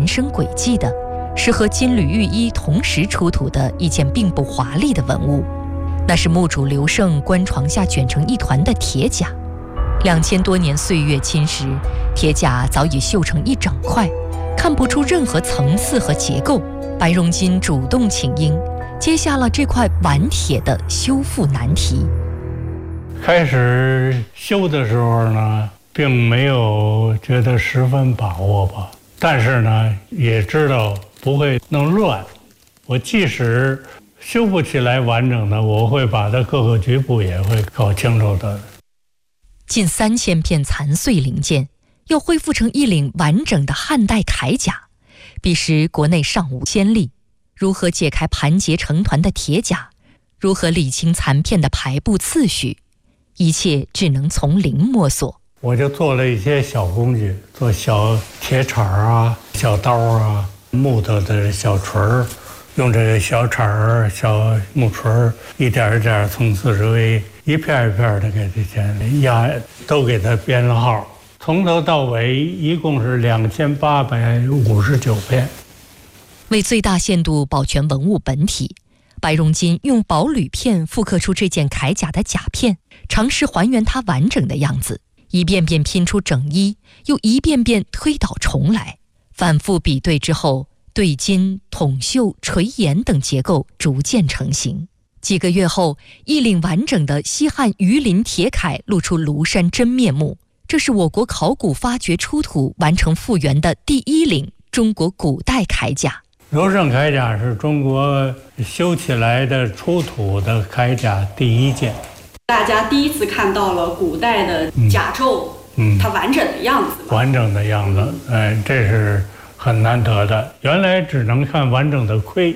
人生轨迹的，是和金缕玉衣同时出土的一件并不华丽的文物，那是墓主刘胜棺床下卷成一团的铁甲。2000多年岁月侵蚀，铁甲早已锈成一整块，看不出任何层次和结构。白荣金主动请缨，接下了这块顽铁的修复难题。 开始修的时候呢，并没有觉得十分把握吧，但是呢，也知道不会弄乱。我即使修不起来完整的，我会把它各个局部也会搞清楚的。 近3000片残碎零件，要恢复成一领完整的汉代铠甲，彼时国内尚无先例。如何解开盘结成团的铁甲，如何理清残片的排布次序，一切只能从零摸索。 我就做了一些小工具，做小铁铲啊、小刀啊、木头的小锤儿，用这个小铲儿、小木锤儿，一点一点从40维一片一片的给这些压，都给它编了号。从头到尾一共是2859片。 为最大限度保全文物本体，白荣金用薄铝片复刻出这件铠甲的甲片，尝试还原它完整的样子，一遍遍拼出整衣，又一遍遍推倒重来，反复比对之后，对金、筒绣、垂檐等结构逐渐成型。几个月后，一领完整的西汉鱼鳞铁铠露出庐山真面目。这是我国考古发掘出土完成复原的第一领中国古代铠甲。 刘胜铠甲是中国修起来的出土的铠甲第一件。 大家第一次看到了古代的甲胄，它完整的样子。 完整的样子，这是很难得的。原来只能看完整的盔。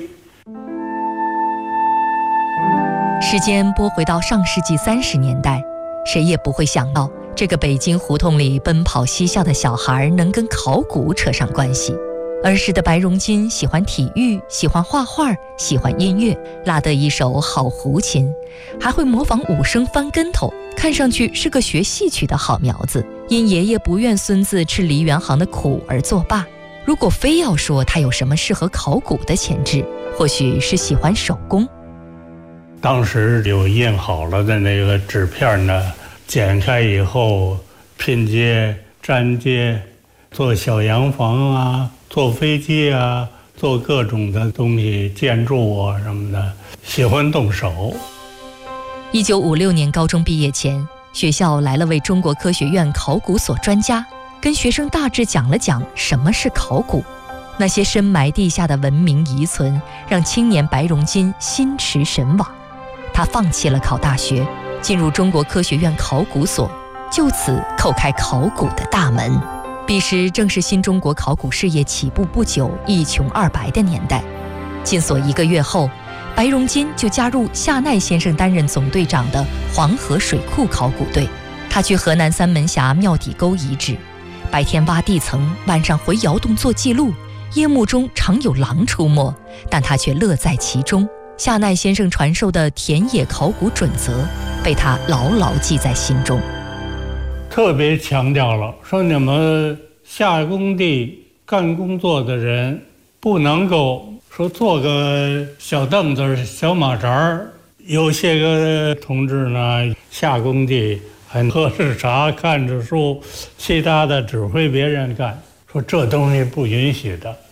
时间拨回到上世纪30年代，谁也不会想到，这个北京胡同里奔跑嬉笑的小孩能跟考古扯上关系。儿时的白荣金喜欢体育，喜欢画画，喜欢音乐，拉得一手好胡琴，还会模仿武生翻跟头，看上去是个学戏曲的好苗子。因爷爷不愿孙子吃梨园行的苦而作罢。如果非要说他有什么适合考古的潜质，或许是喜欢手工。 当时有印好了的那个纸片呢，剪开以后拼接、粘接，做小洋房啊，做飞机啊，做各种的东西，建筑啊什么的，喜欢动手。 1956年高中毕业前，学校来了位中国科学院考古所专家，跟学生大致讲了讲什么是考古。那些深埋地下的文明遗存，让青年白荣金心驰神往。他放弃了考大学，进入中国科学院考古所，就此叩开考古的大门。彼时正是新中国考古事业起步不久、一穷二白的年代。进所1个月后，白荣金就加入夏奈先生担任总队长的黄河水库考古队。他去河南三门峡庙底沟遗址，白天挖地层，晚上回窑洞做记录。夜幕中常有狼出没，但他却乐在其中。夏奈先生传授的田野考古准则被他牢牢记在心中， 特别强调了说，你们下工地干工作的人不能够说坐个小凳子、小马扎。有些个同志呢，下工地还喝着茶、看着书，其他的指挥别人干，说这东西不允许的。